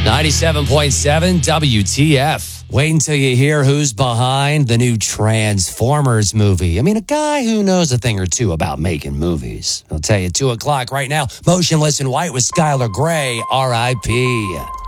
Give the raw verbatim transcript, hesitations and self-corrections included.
ninety-seven point seven W T F. Wait until you hear who's behind the new Transformers movie. I mean, a guy who knows a thing or two about making movies. I'll tell you, two o'clock right now. Motionless in White with Skylar Gray, R I P